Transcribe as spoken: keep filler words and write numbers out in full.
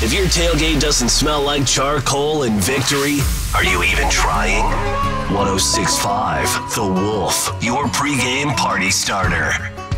If your tailgate doesn't smell like charcoal and victory, are you even trying? one oh six point five The Wolf, your pregame party starter.